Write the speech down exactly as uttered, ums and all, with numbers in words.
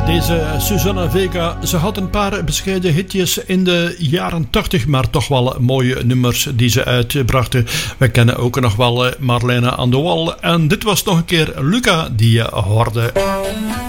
Deze Susana Vega, ze had een paar bescheiden hitjes in de jaren tachtig, maar toch wel mooie nummers die ze uitbrachten. We kennen ook nog wel Marlene aan de Wal. En dit was nog een keer Luca die je hoorde.